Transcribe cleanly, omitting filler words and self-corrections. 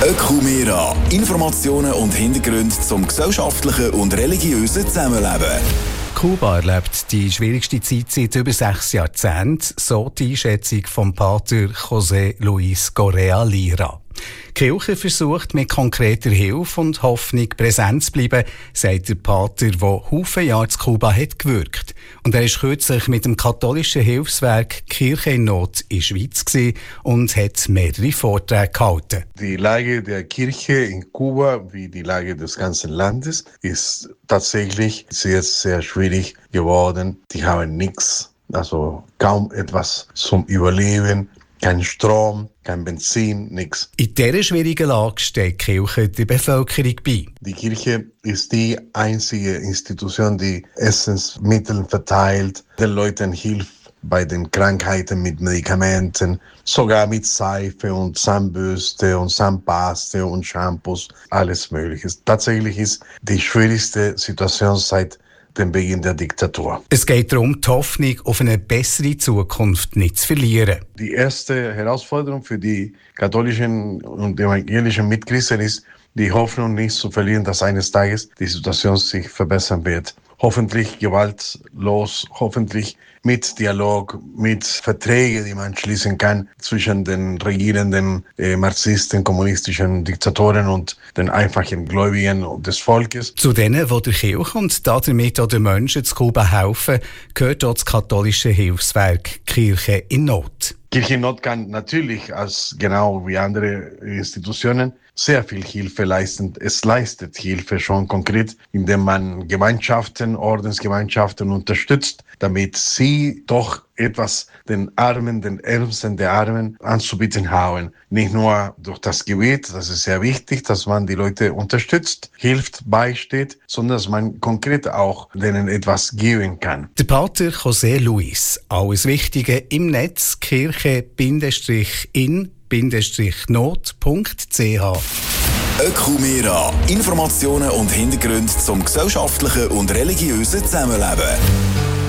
Ökumera. Informationen und Hintergründe zum gesellschaftlichen und religiösen Zusammenleben. Kuba erlebt die schwierigste Zeit seit über 6 Jahrzehnten, so die Einschätzung von Pater José Luis Correa Lira. Die Kirche versucht mit konkreter Hilfe und Hoffnung präsent zu bleiben, sagt der Pater, der Haufen Jahre zu Kuba hat gewirkt. Und er war kürzlich mit dem katholischen Hilfswerk Kirche in Not in der Schweiz und hat mehrere Vorträge gehalten. Die Lage der Kirche in Kuba, wie die Lage des ganzen Landes, ist tatsächlich sehr, sehr schwierig geworden. Die haben nichts, also kaum etwas zum Überleben. Kein Strom, kein Benzin, nichts. In dieser schwierigen Lage steht die Kirche der Bevölkerung bei. Die Kirche ist die einzige Institution, die Essensmittel verteilt, den Leuten hilft bei den Krankheiten mit Medikamenten, sogar mit Seife und Zahnbürste und Zahnpaste und Shampoos, alles Mögliche. Tatsächlich ist die schwierigste Situation seit dem Beginn der Diktatur. Es geht darum, die Hoffnung auf eine bessere Zukunft nicht zu verlieren. Die erste Herausforderung für die katholischen und evangelischen Mitchristen ist, die Hoffnung nicht zu verlieren, dass eines Tages die Situation sich verbessern wird. Hoffentlich gewaltlos, hoffentlich mit Dialog, mit Verträgen, die man schließen kann zwischen den regierenden Marxisten, kommunistischen Diktatoren und den einfachen Gläubigen des Volkes. Zu denen, die der Kirche und damit auch den Menschen zu Kuba helfen, gehört auch das katholische Hilfswerk Kirche in Not. Kirche in Not kann natürlich, als genau wie andere Institutionen, sehr viel Hilfe leisten. Es leistet Hilfe schon konkret, indem man Gemeinschaften, Ordensgemeinschaften unterstützt, damit sie doch etwas den Armen, den Ärmsten der Armen anzubieten haben. Nicht nur durch das Gebet, das ist sehr wichtig, dass man die Leute unterstützt, hilft, beisteht, sondern dass man konkret auch denen etwas geben kann. Der Pater José Luis, alles Wichtige im Netz, kirche-in-not.ch. Ökumera. Informationen und Hintergründe zum gesellschaftlichen und religiösen Zusammenleben.